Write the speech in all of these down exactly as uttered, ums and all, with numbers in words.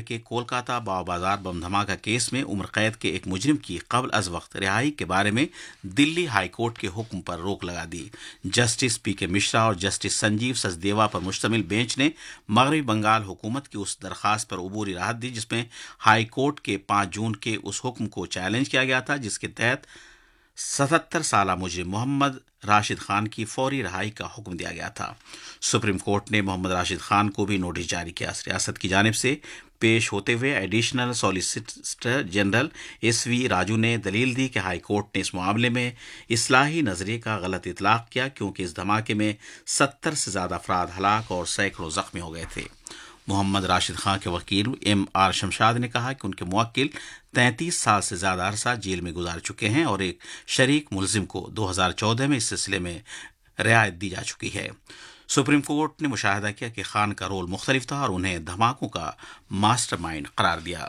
کے کولکاتہ باو بازار بم دھماکہ کیس میں عمر قید کے ایک مجرم کی قبل از وقت رہائی کے بارے میں دلی ہائی کورٹ کے حکم پر روک لگا دی۔ جسٹس پی کے مشرا اور جسٹس سنجیو سچدیوا پر مشتمل بینچ نے مغربی بنگال حکومت کی اس درخواست پر عبوری راحت دی جس میں ہائی کورٹ کے پانچ جون کے اس حکم کو چیلنج کیا گیا تھا جس کے تحت ستہتر سالہ مجرم محمد راشد خان کی فوری رہائی کا حکم دیا گیا تھا۔ سپریم کورٹ نے محمد راشد خان کو بھی نوٹس جاری کیا۔ ریاست کی جانب سے پیش ہوتے ہوئے ایڈیشنل سالیسیٹر جنرل ایس وی راجو نے دلیل دی کہ ہائی کورٹ نے اس معاملے میں اصلاحی نظریے کا غلط اطلاق کیا کیونکہ اس دھماکے میں ستر سے زیادہ افراد ہلاک اور سینکڑوں زخمی ہو گئے تھے۔ محمد راشد خان کے وکیل ایم آر شمشاد نے کہا کہ ان کے موکل تینتیس سال سے زیادہ عرصہ جیل میں گزار چکے ہیں اور ایک شریک ملزم کو دو ہزار چودہ میں اس سلسلے میں رعایت دی جا چکی ہے۔ سپریم کورٹ نے مشاہدہ کیا کہ خان کا رول مختلف تھا اور انہیں دھماکوں کا ماسٹر مائنڈ قرار دیا۔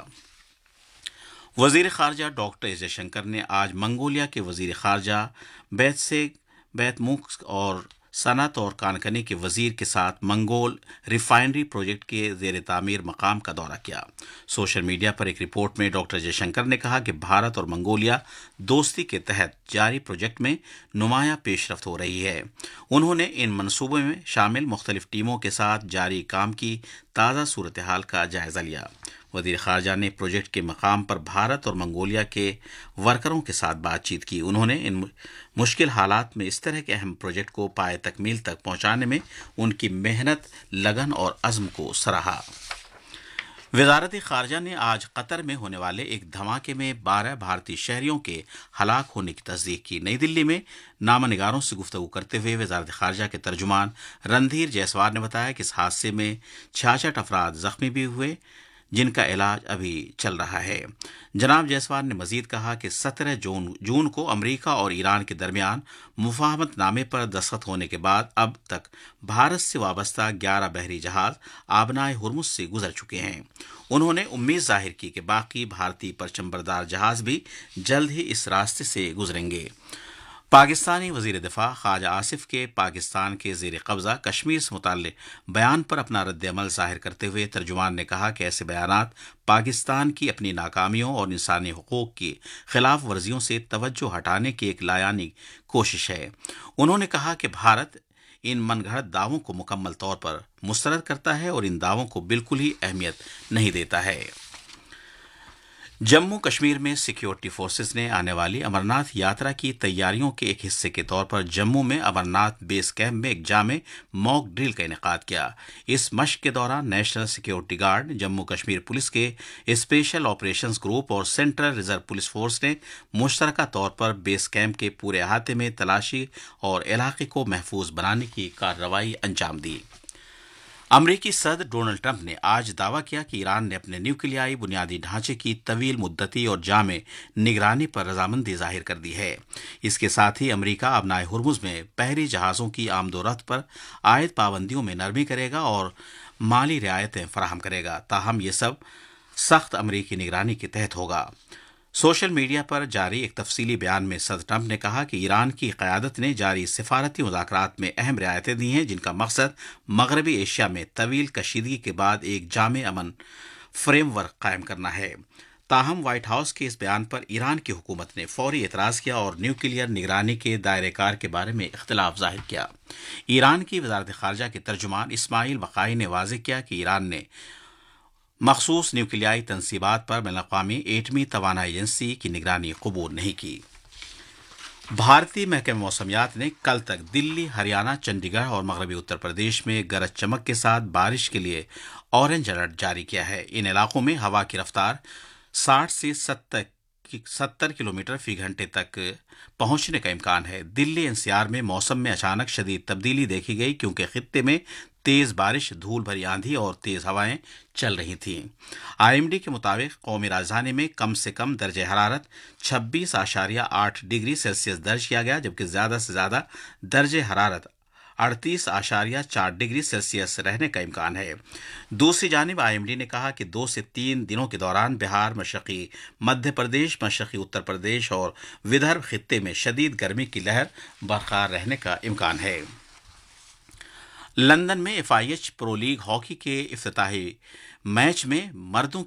وزیر خارجہ ڈاکٹر ایس جے شنکر نے آج منگولیا کے وزیر خارجہ بیت سے بیت موکس اور صنعت اور کانکنی کے وزیر کے ساتھ منگول ریفائنری پروجیکٹ کے زیر تعمیر مقام کا دورہ کیا۔ سوشل میڈیا پر ایک رپورٹ میں ڈاکٹر جے شنکر نے کہا کہ بھارت اور منگولیا دوستی کے تحت جاری پروجیکٹ میں نمایاں پیش رفت ہو رہی ہے۔ انہوں نے ان منصوبوں میں شامل مختلف ٹیموں کے ساتھ جاری کام کی تازہ صورتحال کا جائزہ لیا۔ وزیر خارجہ نے پروجیکٹ کے مقام پر بھارت اور منگولیا کے ورکروں کے ساتھ بات چیت کی۔ انہوں نے ان مشکل حالات میں اس طرح کے اہم پروجیکٹ کو پائے تکمیل تک پہنچانے میں ان کی محنت، لگن اور عزم کو سراہا۔ وزارت خارجہ نے آج قطر میں ہونے والے ایک دھماکے میں بارہ بھارتی شہریوں کے ہلاک ہونے کی تصدیق کی۔ نئی دلی میں نامہ نگاروں سے گفتگو کرتے ہوئے وزارت خارجہ کے ترجمان رندھیر جیسوال نے بتایا کہ اس حادثے میں چھیاسٹھ افراد زخمی بھی ہوئے جن کا علاج ابھی چل رہا ہے۔ جناب جیسوال نے مزید کہا کہ سترہ جون کو امریکہ اور ایران کے درمیان مفاہمت نامے پر دستخط ہونے کے بعد اب تک بھارت سے وابستہ گیارہ بحری جہاز آبنائے ہرمز سے گزر چکے ہیں۔ انہوں نے امید ظاہر کی کہ باقی بھارتی پرچم بردار جہاز بھی جلد ہی اس راستے سے گزریں گے۔ پاکستانی وزیر دفاع خواجہ آصف کے پاکستان کے زیر قبضہ کشمیر سے متعلق بیان پر اپنا رد عمل ظاہر کرتے ہوئے ترجمان نے کہا کہ ایسے بیانات پاکستان کی اپنی ناکامیوں اور انسانی حقوق کی خلاف ورزیوں سے توجہ ہٹانے کی ایک لایانی کوشش ہے۔ انہوں نے کہا کہ بھارت ان من گھڑت دعووں کو مکمل طور پر مسترد کرتا ہے اور ان دعووں کو بالکل ہی اہمیت نہیں دیتا ہے۔ جموں کشمیر میں سیکیورٹی فورسز نے آنے والی امرناتھ یاترا کی تیاریوں کے ایک حصے کے طور پر جموں میں امرناتھ بیس کیمپ میں ایک جامع موک ڈرل کا انعقاد کیا۔ اس مشق کے دوران national security guard, Jammu Kashmir police کے اسپیشل آپریشنز گروپ اور سینٹرل ریزرو پولیس فورس نے مشترکہ طور پر بیس کیمپ کے پورے احاطے میں تلاشی اور علاقے کو محفوظ بنانے کی کارروائی انجام دی۔ امریکی صدر ڈونلڈ ٹرمپ نے آج دعویٰ کیا کہ ایران نے اپنے نیوکلیائی بنیادی ڈھانچے کی طویل مدتی اور جامع نگرانی پر رضامندی ظاہر کر دی ہے۔ اس کے ساتھ ہی امریکہ آبنائے ہرمز میں بحری جہازوں کی آمد و رفت پر عائد پابندیوں میں نرمی کرے گا اور مالی رعایتیں فراہم کرے گا، تاہم یہ سب سخت امریکی نگرانی کے تحت ہوگا۔ سوشل میڈیا پر جاری ایک تفصیلی بیان میں صدر ٹرمپ نے کہا کہ ایران کی قیادت نے جاری سفارتی مذاکرات میں اہم رعایتیں دی ہیں جن کا مقصد مغربی ایشیا میں طویل کشیدگی کے بعد ایک جامع امن فریم ورک قائم کرنا ہے۔ تاہم وائٹ ہاؤس کے اس بیان پر ایران کی حکومت نے فوری اعتراض کیا اور نیوکلیئر نگرانی کے دائرہ کار کے بارے میں اختلاف ظاہر کیا۔ ایران کی وزارت خارجہ کے ترجمان اسماعیل بقائی نے واضح کیا کہ ایران نے مخصوص نیوکلیائی تنصیبات پر بین الاقوامی ایٹمی توانائی ایجنسی کی نگرانی قبول نہیں کی۔ بھارتی محکمہ موسمیات نے کل تک دلی، ہریانہ، چنڈی گڑھ اور مغربی اتر پردیش میں گرج چمک کے ساتھ بارش کے لیے اورنج الرٹ جاری کیا ہے۔ ان علاقوں میں ہوا کی رفتار ساٹھ سے ستر کلومیٹر فی گھنٹے تک پہنچنے کا امکان ہے۔ دلی این سی آر میں موسم میں اچانک شدید تبدیلی دیکھی گئی کیونکہ خطے میں تیز بارش، دھول بھری آندھی اور تیز ہوائیں چل رہی تھیں۔ آئی ایم ڈی کے مطابق قومی راجدھانی میں کم سے کم درجہ حرارت چھبیس اشاریہ آٹھ ڈگری سیلسیس درج کیا گیا جبکہ زیادہ سے زیادہ درجہ حرارت اڑتیس اشاریہ چار ڈگری سیلسیس رہنے کا امکان ہے۔ دوسری جانب آئی ایم ڈی نے کہا کہ دو سے تین دنوں کے دوران بہار، مشرقی مدھیہ پردیش، مشرقی اتر پردیش اور ودربھ خطے میں شدید گرمی کی لہر برقرار رہنے کا امکان ہے۔ لندن میں F I H pro league hockey کے افتتاحی میچ میں مردوں